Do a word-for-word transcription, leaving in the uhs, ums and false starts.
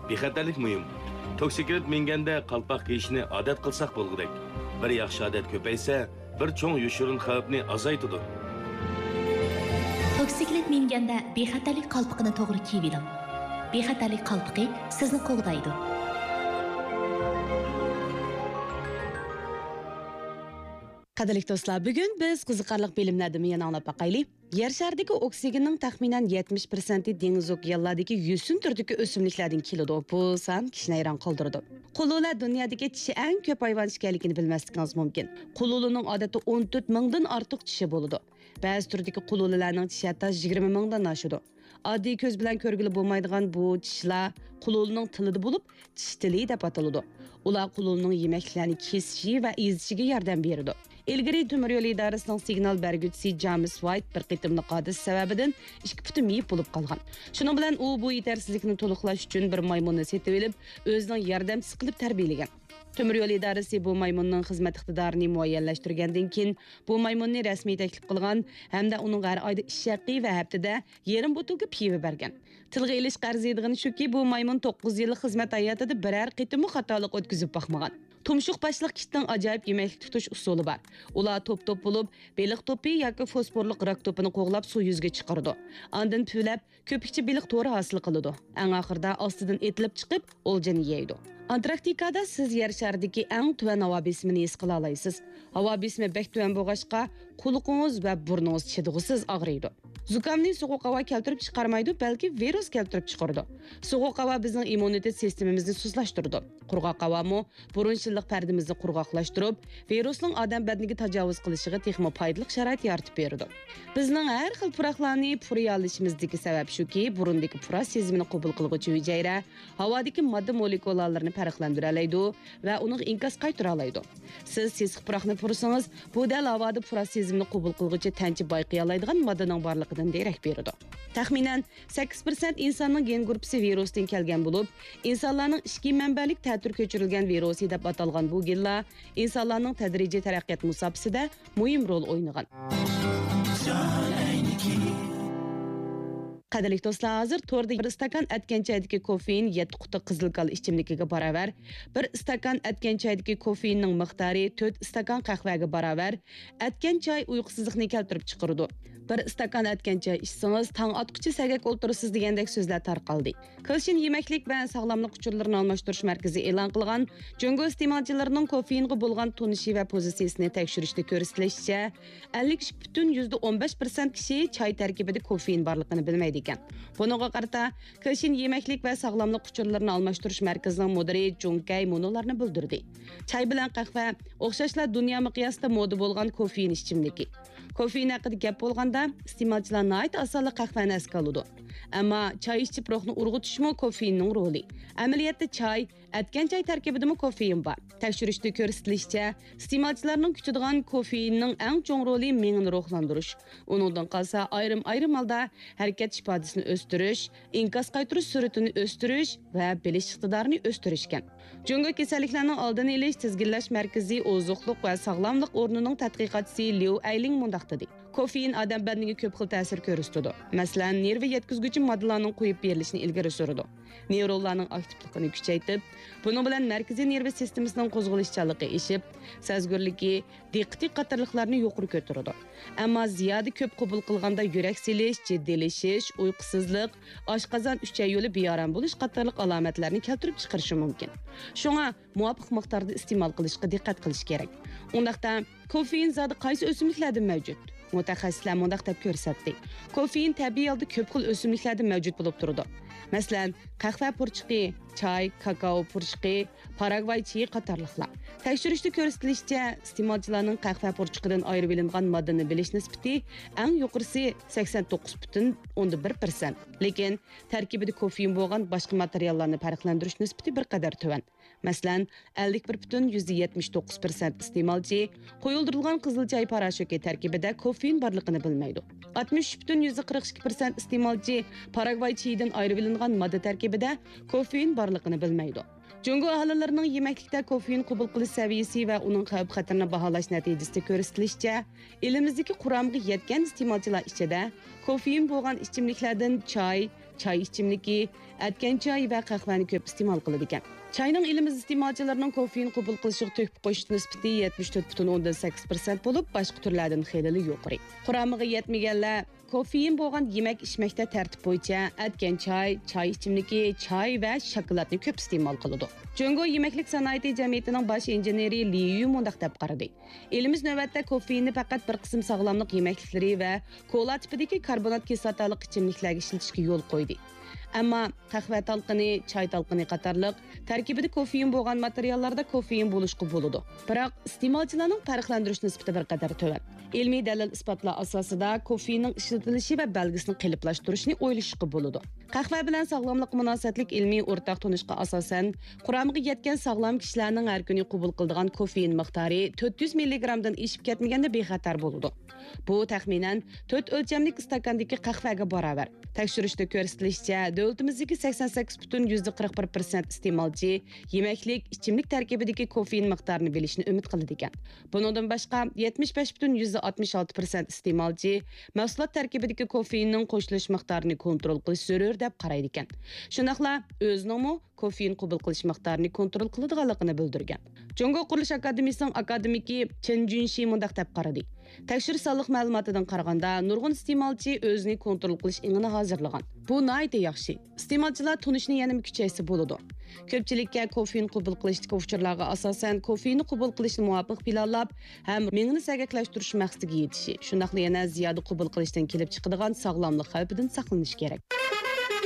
bexatarlik muhim. Toksiklet minganda qalpoq kiyishni odat qilsak bo'lgudek. Bir yaxshi odat ko'paysa, bir cho'ng yoshirin xavfni azaytadi. Toksiklet minganda bexatarlik qalpoqini to'g'ri kiyib oling. Bexatarlik qalpoqi sizni qo'g'daydi. Qadrli do'stlar, bugun biz qiziqarli bilimlarni yana anglab baqaylik. Yer sharidagi oksigenning taxminan yetmish prosenti dengiz okeanlaridagi yusin turdagi o'simliklardan keladi. Bu san kishini hayron qoldirdi. Qulular dunyodagi tishi eng ko'p hayvon ekanligini bilmasligingiz mumkin. Qululining odatda o'n to'rt mingdan ortiq tishi bo'ladi. Ba'zi turdagi qulularning tishi hatto yigirma mingdan oshadi. Oddiy ko'z bilan ko'rgili bo'lmaydigan bu tishlar qululining tilida bo'lib, tish tili deb ataladi. Ular qululining yemeklarni kesishi va ezishiga yordam beradi. İlgari Temir yo'l idorasining signal berguvchisi James White bir qitimli hodisa sababidan ikki puti miyib bo'lib qolgan. Shuning bilan u bu yetersizlikni to'liqlash uchun bir maymunni setib olib, o'zining yordamchisi qilib tarbiyalagan. Temir yo'l idorasi bu maymunning xizmat iqtidorini muayyanlashtirgandan keyin bu maymunni rasmiy taklif qilgan hamda uning har oyda ish haqi va haftada yarim botilka pivo bergan. Tilga ilish qarziydigani shuki, bu maymun to'qqiz yillik xizmat hayotida biror qitim xatolik o'tkazib boqmagan. Tumshuq başlıq kitning ajoyib yemeklik tutish usuli bor. Ular top-top bo'lib, beliq to'pi yoki fosforlik rak to'pini qo'g'lab suv yuziga chiqaradi. Ondan pulab, ko'pikcha beliq to'ri hosil qiladi. Eng oxirida ostidan etilib chiqib, o'ljani yeydi. Antarktikada siz yer sharidagi eng tuvan havo besimini his qila olasiz. Havo besimi bek tuvan bo'lg'achqa, quliqingiz va burningiz chidg'usiz og'riydi. Zukamni sovuq havo keltirib chiqarmaydi, balki virus keltirib chiqaradi. Sovuq havo bizning immunitet sistemimizni suzlashtiradi. Qurg'oq havomi burunchillik pardimizni qurg'oqlashtirib, virusning odam badaniga tajovuz qilishiga texmo foydali sharoit yaratib beradi. Bizning har xil puraqlarni puriy olishimizdagi sabab shuki, burundagi pura sezimini qabul qiluvchi hujayra havodagi modda molekulalarni farqlantira oladi va uni inkas qaytara oladi. Siz sesiq puraqni pursangiz, bu dal havoda pura sezimini qabul qiluvchi tanchi bayqay oladigan moddaning borligidan derak beradi. Taxminan sakkiz prosent insonning gen guruhi virusdan kelgan bo'lib, insonlarning ichki manbalik ta'tir ko'chirilgan virusi deb atalgan bu genlar insonlarning tadrijiy taraqqiyot musobaqasida muhim rol o'ynagan. Qadrli do'stlar, hozir to'rda bir stakan atgan chaydagi kofein yetti quti qizil kal ichimligiga baravar, bir stakan atgan chaydagi kofeinning miqdori to'rt stakan qahvaga baravar, atgan chay uyqusizlikni keltirib chiqaradi. Bir stakan atgan chay ichsangiz tong otquchi sagak o'ltirasiz degandek so'zlar tarqaldi. Qilshin yemeklik va sog'lomlik uchurlarini almashtirish markazi e'lon qilgan Jungo iste'molchilarining kofeinga bo'lgan tunishi va pozitsiyasini tekshirishda ko'rsatilishicha, ellik ikki butun o'n besh prosent kishi chay tarkibida kofein borligini bilmaydi ekan. Bunga qarata Qilshin yemeklik va sog'lomlik uchurlarini almashtirish markazining mudiri Junkay Monolarni bildirdi. Chay bilan qahva o'xshashlar dunyo miqyosida moda bo'lgan kofein ichimligi. Kofein haqida gap bo'lganda iste'molchilar nihoyat osonlik qahvani asga oladi. Ammo chay ichib ruhni urg'utishmi kofeinning roli. Amaliyotda chay, atgan chay tarkibida kofein bor. Tekshirishda ko'rsatilishicha, iste'molchilarning kuchadigan kofeinning eng chong roli miyani ruhlantirish. Uningdan qolsa ayrim-ayrim holda harakat ifodasini o'stirish, inkas qaytarish sur'atini o'stirish va bilish iqtidorini o'stirish ekan. Jungo kasalliklarning oldini olish tizginlash markazi ozuqliq va sog'lomlik o'rnining tadqiqotchisi Liu Ailing mundaq dedi. Kofein odam badaniga ko'p xil ta'sir ko'rsatadi. Masalan, nerv yetkazuvchi moddalarning qo'yib berilishini ilgari suradi. Neyronlarning aktivligini kuchaytirib, buning bilan markaziy nerv sistemasining qo'zg'alishchanligi eshib, sezgirligi, diqqat qatorliqlarni yuqori ko'taradi. Ammo ziyoda ko'p qabul qilganda yurak selish, jiddiylashish, uyqusizlik, oshqozon uchay yo'li beorom bo'lish qatorliq alomatlarni keltirib chiqarishi mumkin. Shunga muvofiq miqdorda iste'mol qilishga diqqat qilish kerak. Undaqda kofein zodi qaysi o'simliklarda mavjud? Mutaxassislar mundaq deb ko'rsatdi. Kofein tabiiy holda ko'p xil o'simliklarda mavjud bo'lib turadi. Masalan, qahva purchiqi, chay, kakao purchiqi, Paragvay chayi qatorliqlar. Tekshirishda ko'rsatilishicha, iste'molchilarning qahva purchiqidan ayirib olingan moddani bilish nisbati eng yuqorisi sakson to'qqiz butun o'n bir prosent. Lekin tarkibida kofein bo'lgan boshqa materiallarni farqlantirish nisbati bir qadar tuvan. Masalan, ellik bir butun yetmish to'qqiz prosent iste'molchi qo'yildirilgan qizil chay parashuki tarkibida kofein borligini bilmaydi. oltmish butun qirq ikki prosent iste'molchi Paragvay chayidan ayirib olingan modda tarkibida kofein borligini bilmaydi. Jungo aholilarining yemeklikda kofein qabul qilish saviyasi va uning xavf xatarini baholash natijasida ko'rsatilishicha, elimizdagi quramga yetgan iste'molchilar ichida kofein bo'lgan ichimliklardan chay, çay ichimligi, atgan choy va qahvani ko'p iste'mol qiladi ekan. Çayning elimiz iste'molchilarining kofein qabul qilishiga to'kib qo'yish nisbati yetmish to'rt butun o'ndan sakkiz foiz bo'lib, boshqa turlardan xeyli yuqori. Quramiga yetmaganlar kofein bo'lgan yemak ichmakda tartib bo'yicha atgan choy, choy ichimligi, choy va shokoladni ko'p iste'mol qiladi. Jungo Yemeklik Sanoati jamiyatining bosh injeneri Li Yu mundaq deb qaradi. Elimiz navbatda kofeinni faqat bir qism sog'lomlik yemekliklari va kola tipidagi karbonat kislotali ichimliklarga ishlatishga yo'l qo'ydi. Ammo qahva talqini, choy talqini qatorliq tarkibida kofein bo'lgan materiallarda kofein bo'lishqi bo'ladi. Biroq iste'molchilarning farqlantirish nisbati bir qadar to'van. Ilmiy dalil isbotlar asosida kofeinning ishlatilishi va belgisini qiliblashtirish o'ylashga bo'ladi. Qahva bilan sog'lomlik munosabatlik ilmiy o'rtaq tunishga asosan quramiga yetgan sog'lom kishilarning har kuni qabul qiladigan kofein miqdori to'rt yuz milligramdan oshib ketmaganda bexatar bo'ladi. Bu taxminan to'rt o'lchamlik stakandagi qahvaga barobar. Tekshirishda ko'rsatilishicha, davlatimizdagi sakson sakkiz butun qirq bir foiz iste'molchi yemaklik, ichimlik tarkibidagi kofein miqdorini bilishni umid qiladi ekan. Bundan boshqa yetmish besh butun oltmish olti foiz iste'molchi mahsulot tarkibidagi kofeinning qo'shilish miqdorini kontrol qilish zarur deb qaraydi ekan. Shunaqla o'zining kofein qabul qilish miqdorini kontrol qiladiganligini bildirgan. Jungo Qurilish Akademiyasining akademiki Chen Junshi mundaq deb qaradi. Tekshirish sonliq ma'lumotidan qaraganda, nurg'un iste'molchi o'zini kontrol qilish ingini hozirlagan. Bu nihoyatda yaxshi. Iste'molchilar tunishni yana kuchaysa bo'ladi. Ko'pchilikka kofein qabul qilishdagi uchurlarga asosan kofeinni qabul qilishni muvofiq planlab, ham mingni sagaklashtirish maqsadiga yetishi, shundaqla yana ziyoda qabul qilishdan kelib chiqadigan sog'lomlik xavfidan saqlanish kerak.